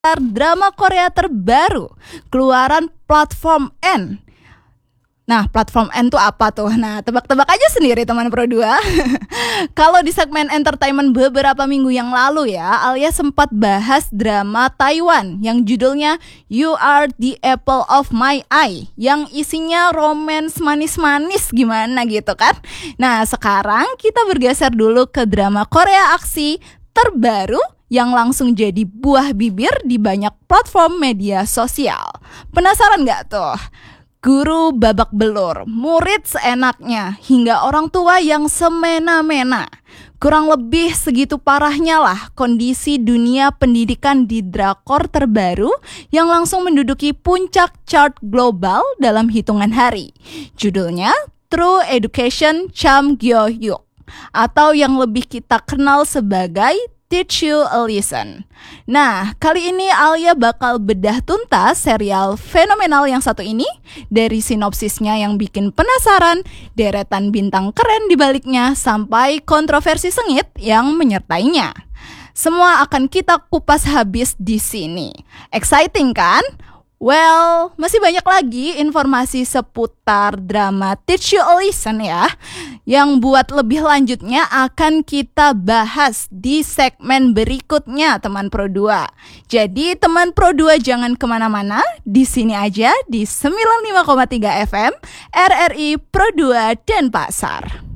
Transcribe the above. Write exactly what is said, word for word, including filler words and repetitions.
drama Korea terbaru keluaran platform N. Nah, platform N tuh apa tuh? Nah, tebak-tebak aja sendiri teman Pro dua. Kalau di segmen entertainment beberapa minggu yang lalu ya, Alia sempat bahas drama Taiwan yang judulnya You Are the Apple of My Eye, yang isinya romance manis-manis gimana gitu kan. Nah, sekarang kita bergeser dulu ke drama Korea aksi terbaru yang langsung jadi buah bibir di banyak platform media sosial. Penasaran gak tuh? Guru babak belur, murid seenaknya, hingga orang tua yang semena-mena. Kurang lebih segitu parahnya lah kondisi dunia pendidikan di drakor terbaru yang langsung menduduki puncak chart global dalam hitungan hari. Judulnya True Education Cham Gyo Hyuk, atau yang lebih kita kenal sebagai Teach You a Lesson. Nah, kali ini Alia bakal bedah tuntas serial fenomenal yang satu ini. Dari sinopsisnya yang bikin penasaran, deretan bintang keren di baliknya, sampai kontroversi sengit yang menyertainya. Semua akan kita kupas habis di sini. Exciting kan? Well, masih banyak lagi informasi seputar drama Teach You a Lesson ya, yang buat lebih lanjutnya akan kita bahas di segmen berikutnya teman Pro dua. Jadi teman Pro dua jangan kemana-mana, di sini aja di sembilan puluh lima koma tiga F M R R I Pro dua Denpasar.